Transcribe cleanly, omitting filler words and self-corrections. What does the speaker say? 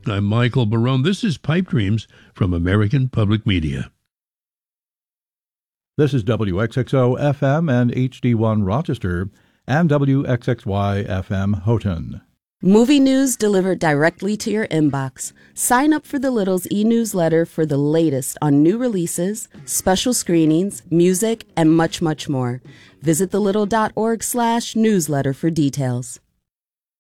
I'm Michael Barone. This is Pipe Dreams from American Public Media. This is WXXO FM and HD1 Rochester and WXXY FM Houghton. Movie news delivered directly to your inbox. Sign up for the Littles e-newsletter for the latest on new releases, special screenings, music, and much, much more. Visit thelittle.org/newsletter for details.